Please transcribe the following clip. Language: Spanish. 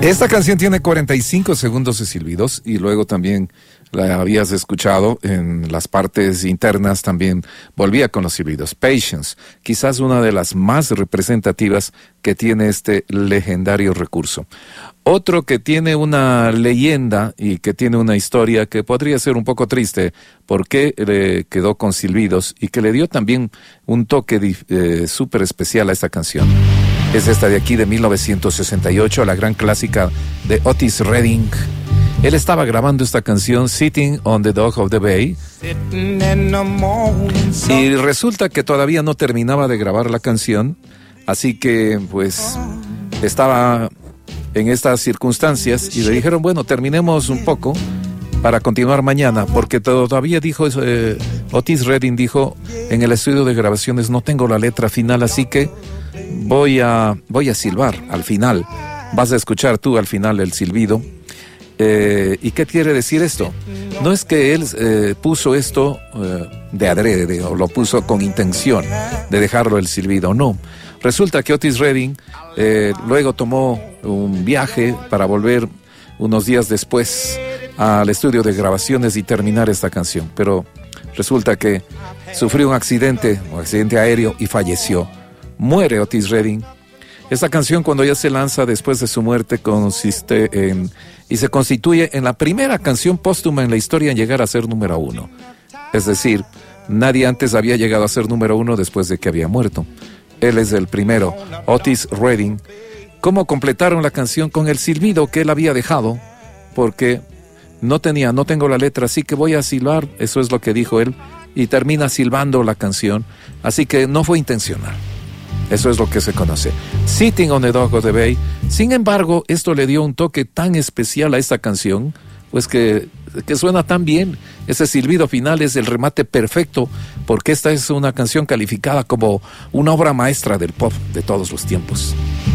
Esta canción tiene 45 segundos de silbidos y luego también la habías escuchado en las partes internas, también volvía con los silbidos. Patience, quizás una de las más representativas que tiene este legendario recurso. Otro que tiene una leyenda y que tiene una historia que podría ser un poco triste porque le quedó con silbidos y que le dio también un toque súper especial a esta canción. Es esta de aquí de 1968, la gran clásica de Otis Redding. Él estaba grabando esta canción, Sitting on the Dock of the Bay, y resulta que todavía no terminaba de grabar la canción, así que pues estaba en estas circunstancias y le dijeron, bueno, terminemos un poco para continuar mañana, porque todavía dijo, Otis Redding dijo en el estudio de grabaciones, no tengo la letra final, así que voy a silbar al final. Vas a escuchar tú al final el silbido. ¿Y qué quiere decir esto? No es que él puso esto de adrede o lo puso con intención de dejarlo el silbido, no. Resulta que Otis Redding luego tomó un viaje para volver unos días después al estudio de grabaciones y terminar esta canción, pero resulta que sufrió un accidente aéreo y falleció. Muere Otis Redding. Esta canción, cuando ya se lanza después de su muerte, y se constituye en la primera canción póstuma en la historia en llegar a ser número 1. Es decir, nadie antes había llegado a ser número 1 después de que había muerto. Él es el primero, Otis Redding. ¿Cómo completaron la canción? Con el silbido que él había dejado, porque no tengo la letra, así que voy a silbar, eso es lo que dijo él, y termina silbando la canción, así que no fue intencional. Eso es lo que se conoce. Sitting on the Dock of the Bay. Sin embargo, esto le dio un toque tan especial a esta canción, pues que suena tan bien. Ese silbido final es el remate perfecto, porque esta es una canción calificada como una obra maestra del pop de todos los tiempos.